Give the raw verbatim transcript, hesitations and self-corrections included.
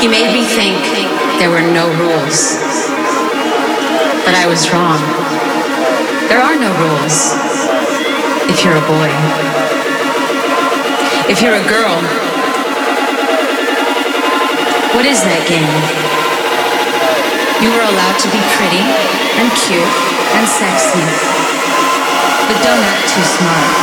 He made me think there were no rules. But I was wrong. There are no rules if you're a boy. If you're a girl, what is that game? You were allowed to be pretty and cute and sexy, but don't act too smart.